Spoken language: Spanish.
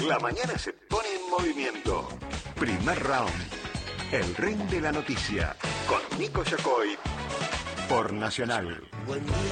La mañana se pone en movimiento. Primer round. El ring de la noticia. Con Nico Yacoy. Por Nacional. Buen día.